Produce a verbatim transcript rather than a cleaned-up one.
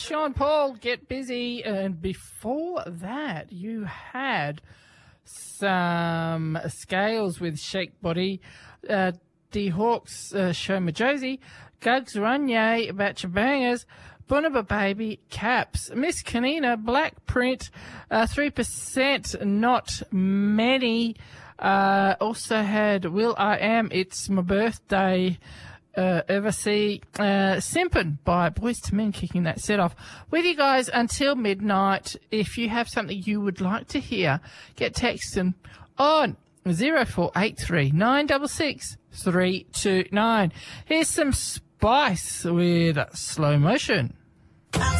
Sean Paul, Get Busy. And before that, you had some Scales with Shake Body, uh, D Hawks, uh, Show Me Josie, Gugs Runye, Batch of Bangers, Bunaba Baby, Caps, Miss Kanina, Black Print, uh, three percent, Not Many. Uh, also had Will I Am, It's My Birthday, uh, Oversea, uh, Simpin by Boys to Men kicking that set off. With you guys until midnight. If you have something you would like to hear, get texting on zero four eight three nine six six three two nine. Here's some Spice with Slow Motion.